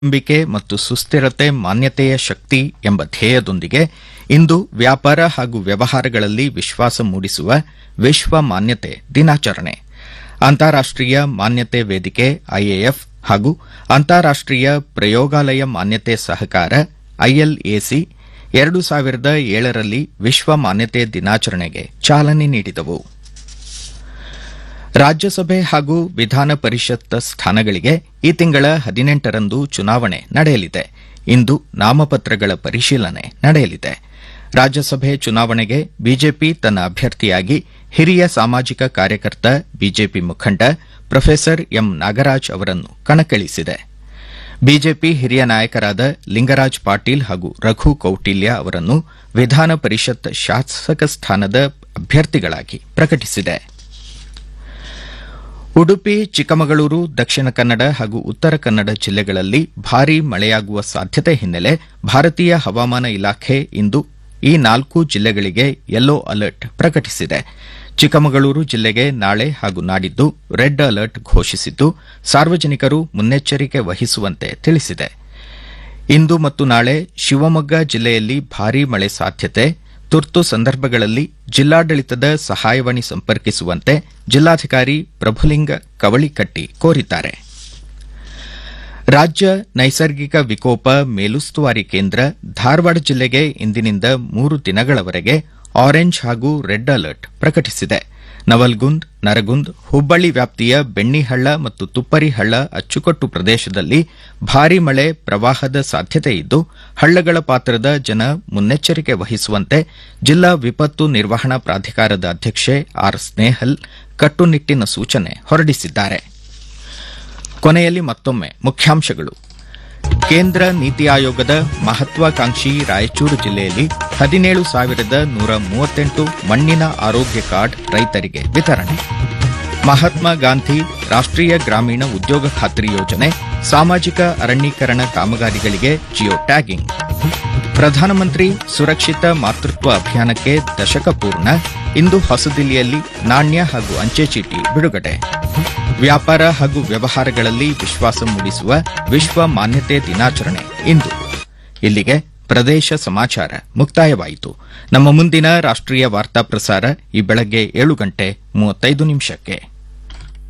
ನಂಬಿಕೆ ಮತ್ತು ಸುಸ್ಥಿರತೆ ಮಾನ್ಯತೆಯ ಶಕ್ತಿ ಎಂಬ ಧ್ಯೇಯದೊಂದಿಗೆ ಇಂದು ವ್ಯಾಪಾರ ಹಾಗೂ ವ್ಯವಹಾರಗಳಲ್ಲಿ ವಿಶ್ವಾಸ ಮೂಡಿಸುವ ವಿಶ್ವ ಮಾನ್ಯತೆ ದಿನಾಚರಣೆ. ಅಂತಾರಾಷ್ಟೀಯ ಮಾನ್ಯತೆ ವೇದಿಕೆ ಐಎಎಫ್ ಹಾಗೂ ಅಂತಾರಾಷ್ಟೀಯ ಪ್ರಯೋಗಾಲಯ ಮಾನ್ಯತೆ ಸಹಕಾರ ಐಎಲ್ಎಸಿ 2007ರಲ್ಲಿ ವಿಶ್ವ ಮಾನ್ಯತೆ ದಿನಾಚರಣೆಗೆ ಚಾಲನೆ ನೀಡಿದವು. ರಾಜ್ಯಸಭೆ ಹಾಗೂ ವಿಧಾನ ಪರಿಷತ್ ಸ್ಥಾನಗಳಿಗೆ ಈ ತಿಂಗಳ 18ರಂದು ಚುನಾವಣೆ ನಡೆಯಲಿದೆ. ಇಂದು ನಾಮಪತ್ರಗಳ ಪರಿಶೀಲನೆ ನಡೆಯಲಿದೆ. ರಾಜ್ಯಸಭೆ ಚುನಾವಣೆಗೆ ಬಿಜೆಪಿ ತನ್ನ ಅಭ್ಯರ್ಥಿಯಾಗಿ ಹಿರಿಯ ಸಾಮಾಜಿಕ ಕಾರ್ಯಕರ್ತ ಬಿಜೆಪಿ ಮುಖಂಡ ಪ್ರೊಫೆಸರ್ ಎಂ ನಾಗರಾಜ್ ಅವರನ್ನು ಕಣಕ್ಕಿಳಿಸಿದೆ. ಬಿಜೆಪಿ ಹಿರಿಯ ನಾಯಕರಾದ ಲಿಂಗರಾಜ್ ಪಾಟೀಲ್ ಹಾಗೂ ರಘು ಕೌಟಿಲ್ಯ ಅವರನ್ನು ವಿಧಾನ ಪರಿಷತ್ ಶಾಸಕ ಸ್ಥಾನದ ಅಭ್ಯರ್ಥಿಗಳಾಗಿ ಪ್ರಕಟಿಸಿದೆ. ಉಡುಪಿ, ಚಿಕ್ಕಮಗಳೂರು, ದಕ್ಷಿಣ ಕನ್ನಡ ಹಾಗೂ ಉತ್ತರ ಕನ್ನಡ ಜಿಲ್ಲೆಗಳಲ್ಲಿ ಭಾರೀ ಮಳೆಯಾಗುವ ಸಾಧ್ಯತೆ ಹಿನ್ನೆಲೆ ಭಾರತೀಯ ಹವಾಮಾನ ಇಲಾಖೆ ಇಂದು ಈ 4 ಜಿಲ್ಲೆಗಳಿಗೆ ಯೆಲ್ಲೋ ಅಲರ್ಟ್ ಪ್ರಕಟಿಸಿದೆ. ಚಿಕ್ಕಮಗಳೂರು ಜಿಲ್ಲೆಗೆ ನಾಳೆ ಹಾಗೂ ನಾಡಿದ್ದು ರೆಡ್ ಅಲರ್ಟ್ ಘೋಷಿಸಿದ್ದು ಸಾರ್ವಜನಿಕರು ಮುನ್ನೆಚ್ಚರಿಕೆ ವಹಿಸುವಂತೆ ತಿಳಿಸಿದೆ. ಇಂದು ಮತ್ತು ನಾಳೆ ಶಿವಮೊಗ್ಗ ಜಿಲ್ಲೆಯಲ್ಲಿ ಭಾರೀ ಮಳೆ ಸಾಧ್ಯತೆ, ತುರ್ತು ಸಂದರ್ಭಗಳಲ್ಲಿ ಜಿಲ್ಲಾಡಳಿತದ ಸಹಾಯವಾಣಿ ಸಂಪರ್ಕಿಸುವಂತೆ ಜಿಲ್ಲಾಧಿಕಾರಿ ಪ್ರಭುಲಿಂಗ ಕವಳಿಕಟ್ಟಿ ಕೋರಿದ್ದಾರೆ. ರಾಜ್ಯ ನೈಸರ್ಗಿಕ ವಿಕೋಪ ಮೇಲುಸ್ತುವಾರಿ ಕೇಂದ್ರ ಧಾರವಾಡ ಜಿಲ್ಲೆಗೆ ಇಂದಿನಿಂದ 3 ದಿನಗಳವರೆಗೆ ಆರೆಂಜ್ ಹಾಗೂ ರೆಡ್ ಅಲರ್ಟ್ ಪ್ರಕಟಿಸಿದೆ. ನವಲ್ಗುಂದ್, ನರಗುಂದ್, ಹುಬ್ಬಳ್ಳಿ ವ್ಯಾಪ್ತಿಯ ಬೆಣ್ಣಿಹಳ್ಳ ಮತ್ತು ತುಪ್ಪರಿಹಳ್ಳ ಅಚ್ಚುಕಟ್ಟು ಪ್ರದೇಶದಲ್ಲಿ ಭಾರೀ ಮಳೆ ಪ್ರವಾಹದ ಸಾಧ್ಯತೆಯಿದ್ದು ಹಳ್ಳಗಳ ಪಾತ್ರದ ಜನ ಮುನ್ನೆಚ್ಚರಿಕೆ ವಹಿಸುವಂತೆ ಜಿಲ್ಲಾ ವಿಪತ್ತು ನಿರ್ವಹಣಾ ಪ್ರಾಧಿಕಾರದ ಅಧ್ಯಕ್ಷೆ ಆರ್ ಸ್ನೇಹಲ್ ಕಟ್ಟುನಿಟ್ಟಿನ ಸೂಚನೆ ಹೊರಡಿಸಿದ್ದಾರೆ. ಕೊನೆಯಲ್ಲಿ ಮತ್ತೊಮ್ಮೆ ಮುಖ್ಯಾಂಶಗಳು. ಕೇಂದ್ರ ನೀತಿ ಆಯೋಗದ ಮಹತ್ವಾಕಾಂಕ್ಷಿ ರಾಯಚೂರು ಜಿಲ್ಲೆಯಲ್ಲಿ 17,138 ಮಣ್ಣಿನ ಆರೋಗ್ಯ ಕಾರ್ಡ್ ರೈತರಿಗೆ ವಿತರಣೆ. ಮಹಾತ್ಮ ಗಾಂಧಿ ರಾಷ್ಟೀಯ ಗ್ರಾಮೀಣ ಉದ್ಯೋಗ ಖಾತ್ರಿ ಯೋಜನೆ ಸಾಮಾಜಿಕ ಅರಣ್ಯೀಕರಣ ಕಾಮಗಾರಿಗಳಿಗೆ ಜಿಯೋ ಟ್ಯಾಗಿಂಗ್. ಪ್ರಧಾನಮಂತ್ರಿ ಸುರಕ್ಷಿತ ಮಾತೃತ್ವ ಅಭಿಯಾನಕ್ಕೆ ದಶಕ ಪೂರ್ಣ. ಇಂದು ಹೊಸದಿಲ್ಲಿಯಲ್ಲಿ ನಾಣ್ಯ ಹಾಗೂ ಅಂಚೆ ಚೀಟಿ ಬಿಡುಗಡೆ. ವ್ಯಾಪಾರ ಹಾಗೂ ವ್ಯವಹಾರಗಳಲ್ಲಿ ವಿಶ್ವಾಸ ಮೂಡಿಸುವ ವಿಶ್ವ ಮಾನ್ಯತೆ ದಿನಾಚರಣೆ ಇಂದು. ಇಲ್ಲಿಗೆ ಪ್ರದೇಶ ಸಮಾಚಾರ ಮುಕ್ತಾಯವಾಯಿತು. ನಮ್ಮ ಮುಂದಿನ ರಾಷ್ಟೀಯ ವಾರ್ತಾ ಪ್ರಸಾರ ಈ ಬೆಳಗ್ಗೆ 7:35